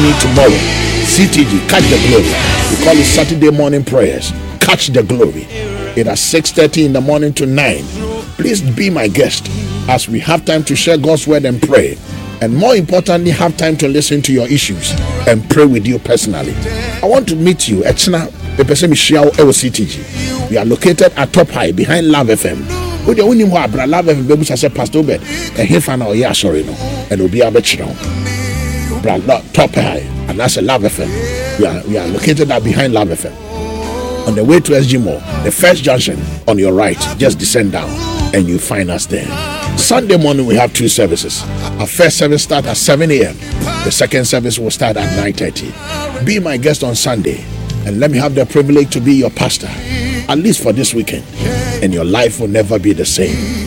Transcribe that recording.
me tomorrow. CTG, Catch the Glory. We call it Saturday morning prayers. Catch the Glory. It is 6:30 in the morning to 9. Please be my guest as we have time to share God's word and pray. And more importantly, have time to listen to your issues and pray with you personally. I want to meet you at China, the person Michelle CTG. We are located at Top High behind Love FM. With the only one, Love FM, baby, I said, Pastor Bed, and he found out, yeah, sorry, no, and will be a bit now. Top High, and that's a Love FM. We are located at behind Love FM. On the way to SG Mall, the first junction on your right, just descend down, and you find us there. Sunday morning, we have 2 services. Our first service starts at 7 a.m. The second service will start at 9:30. Be my guest on Sunday, and let me have the privilege to be your pastor, at least for this weekend, and your life will never be the same.